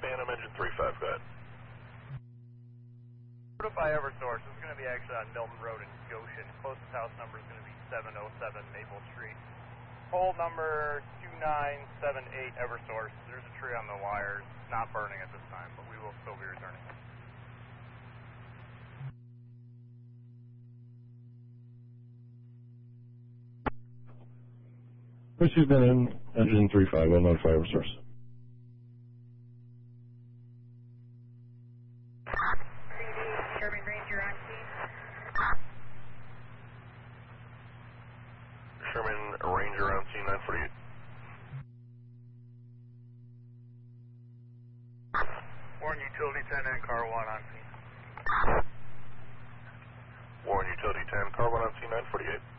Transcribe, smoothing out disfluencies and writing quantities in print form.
Phantom, engine 35, go ahead. Notify Eversource. This is going to be actually on Milton Road in Goshen. Closest house number is going to be 707 Maple Street. Pole number 2978 Eversource. There's a tree on the wires. It's not burning at this time, but we will still be returning. Pursuit Venom, engine 35, will notify Eversource. Sherman Ranger on scene. Sherman Ranger on scene 948. Warren Utility 10 and Car 1 on scene. Warren Utility 10, car 1 on scene 948.